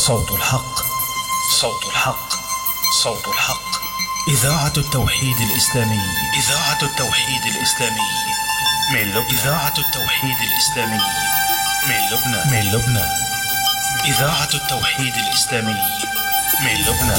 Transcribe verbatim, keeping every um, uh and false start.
صوت الحق، صوت الحق، صوت الحق. إذاعة التوحيد الإسلامي، إذاعة التوحيد الإسلامي من لبنان، إذاعة التوحيد الإسلامي من لبنان، من لبنان، إذاعة التوحيد الإسلامي من لبنان.